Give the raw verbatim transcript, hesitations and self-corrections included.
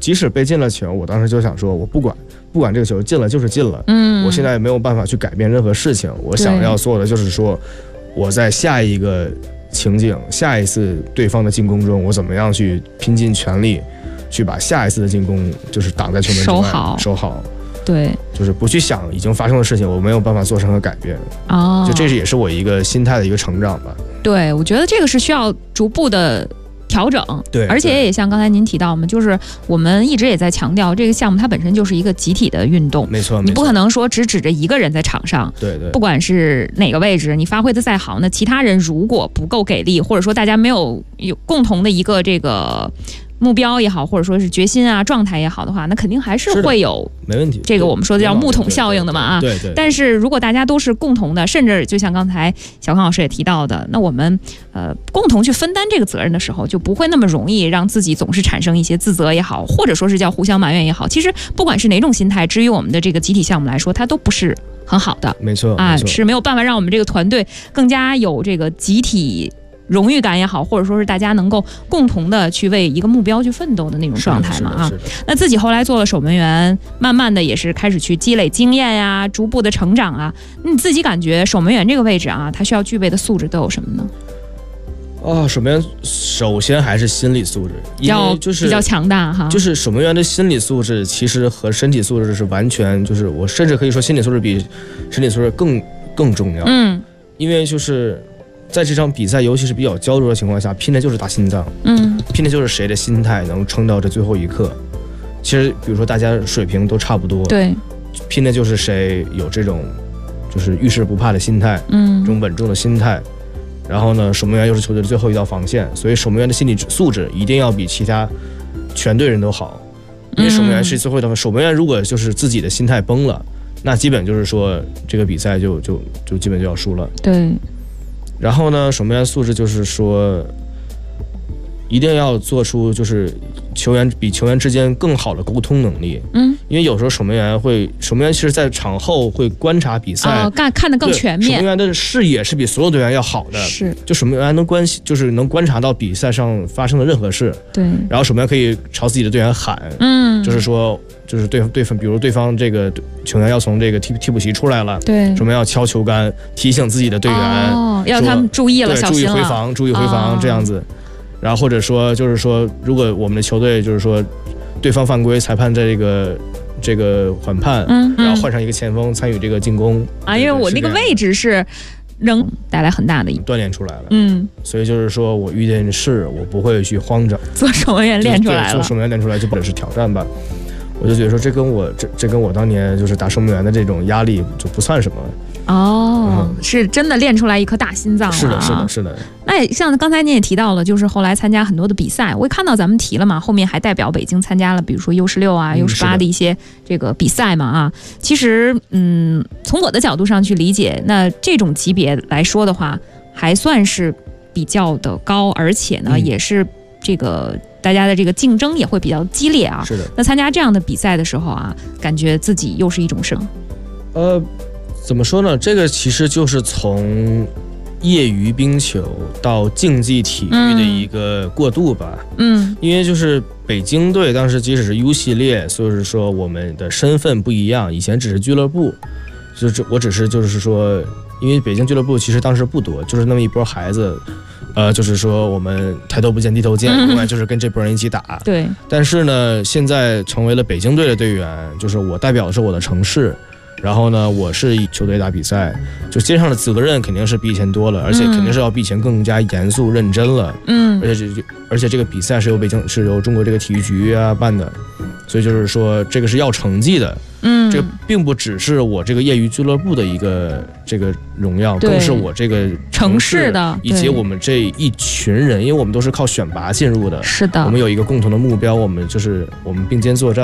即使被进了球，我当时就想说，我不管不管这个球进了就是进了， 嗯， 我现在也没有办法去改变任何事情，我想要做的就是说，我在下一个情景、下一次对方的进攻中，我怎么样去拼尽全力，去把下一次的进攻就是挡在球门之外， 守好， 守好。 对， 就是不去想已经发生的事情，我没有办法做任何改变。 哦， 就这是也是我一个心态的一个成长吧。 对，我觉得这个是需要逐步的调整。 对， 而且也像刚才您提到嘛，就是我们一直也在强调，这个项目它本身就是一个集体的运动。 没错， 你不可能说只指着一个人在场上。 对对。 不管是哪个位置，你发挥的再好，那其他人如果不够给力，或者说大家没有有共同的一个这个目标也好，或者说是决心啊、状态也好的话，那肯定还是会有没问题。 这个我们说的叫木桶效应的嘛啊。 对 对, 对, 对。 但是如果大家都是共同的，甚至就像刚才小康老师也提到的，那我们呃共同去分担这个责任的时候，就不会那么容易让自己总是产生一些自责也好，或者说是叫互相埋怨也好。其实不管是哪种心态，至于我们的这个集体项目来说，它都不是很好的。 没错啊， 没错， 是没有办法让我们这个团队更加有这个集体荣誉感也好，或者说是大家能够共同的去为一个目标去奋斗的那种状态嘛啊。那自己后来做了守门员，慢慢的也是开始去积累经验呀，逐步的成长啊。你自己感觉守门员这个位置啊，他需要具备的素质都有什么呢？ 啊，守门员首先还是心理素质，因为就是比较强大哈。 就是守门员的心理素质其实和身体素质是完全，就是我甚至可以说心理素质比身体素质更更重要。 嗯， 因为就是在这场比赛，尤其是比较焦灼的情况下，拼的就是打心脏， 嗯， 拼的就是谁的心态能撑到这最后一刻。其实，比如说大家水平都差不多， 对， 拼的就是谁有这种就是遇事不怕的心态， 嗯， 这种稳重的心态。然后呢，守门员又是球队的最后一道防线，所以守门员的心理素质一定要比其他全队人都好，因为守门员是最后一道防线。守门员如果就是自己的心态崩了，那基本就是说这个比赛就就就基本就要输了。 对。 然后呢，守门员素质就是说，一定要做出就是球员比球员之间更好的沟通能力。嗯，因为有时候守门员会，守门员其实在场后会观察比赛， 哦，看看得更全面。 守门员的视野是比所有队员要好的， 是， 就守门员能关系，就是能观察到比赛上发生的任何事。 对， 然后守门员可以朝自己的队员喊，嗯，就是说，就是对对方，比如对方这个球员要从这个替替补席出来了， 对， 守门员要敲球杆，提醒自己的队员。 哦要他们注意了，小心了， 注意回防，注意回防，哦，这样子。然后或者说，就是说，如果我们的球队就是说，对方犯规，裁判在这个这个缓判，嗯，然后换上一个前锋参与这个进攻啊，因为我那个位置是能带来很大的锻炼出来了， 嗯， 所以就是说我遇见事，我不会去慌张， 做守门员练出来了， 做守门员练出来就不只是挑战吧。我就觉得说，这跟我这这跟我当年就是打守门员的这种压力就不算什么。 哦，嗯，是真的练出来一颗大心脏了，啊。 是的，是的，是的。 那像刚才您也提到了，就是后来参加很多的比赛，我也看到咱们提了嘛，后面还代表北京参加了，比如说 U 十六啊、U 十八的一些这个比赛嘛啊。其实，嗯，从我的角度上去理解，那这种级别来说的话，还算是比较的高，而且呢，嗯，也是这个大家的这个竞争也会比较激烈啊。 是的。 那参加这样的比赛的时候啊，感觉自己又是一种什么？ 呃。怎么说呢？这个其实就是从业余冰球到竞技体育的一个过渡吧。嗯，因为就是北京队当时即使是 U 系列，所以说我们的身份不一样，以前只是俱乐部，就是我只是就是说，因为北京俱乐部其实当时不多，就是那么一波孩子。呃，就是说我们抬头不见低头见，永远就是跟这波人一起打。 对。 但是呢，现在成为了北京队的队员，就是我代表的是我的城市。然后呢，我是以球队打比赛，就肩上的责任肯定是比以前多了，而且肯定是要比以前更加严肃认真了。嗯，而且这而且这个比赛是由北京是由中国这个体育局啊办的，所以就是说这个是要成绩的。嗯，这个并不只是我这个业余俱乐部的一个这个荣耀，更是我这个城市的以及我们这一群人，因为我们都是靠选拔进入的。 是的， 我们有一个共同的目标，我们就是我们并肩作战。